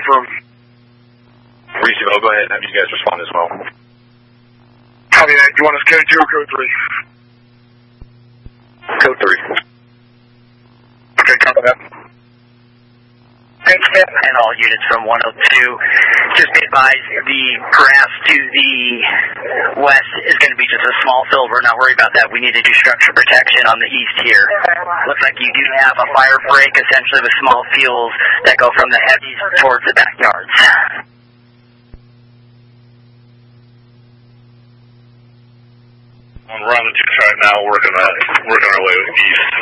confirm. Receive, I'll go ahead and have you guys respond as well. Copy that. You want us code 2 or code 3? Code 3. Okay, copy that. Thanks, Skip. And all units from 102. Just be advised, the grass to the west is going to be just a small fill. We're not worried about that. We need to do structure protection on the east here. Looks like you do have a fire break, essentially with small fuels that go from the heavies towards the backyards. We're on the 2 track now, working our way east.